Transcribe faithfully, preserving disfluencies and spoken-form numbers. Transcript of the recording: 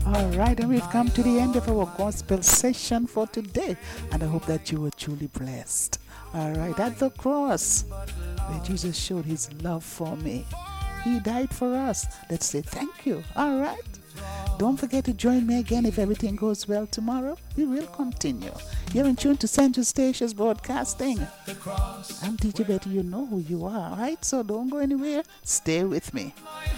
All right, and we've come to the end of our gospel session for today, and I hope that you were truly blessed. All right, at the cross, where Jesus showed his love for me, he died for us. Let's say thank you. All right. Don't forget to join me again if everything goes well tomorrow. We will continue. You're in tune to Central Stations Broadcasting. I'm Teacher Betty. You know who you are, all right? So don't go anywhere. Stay with me.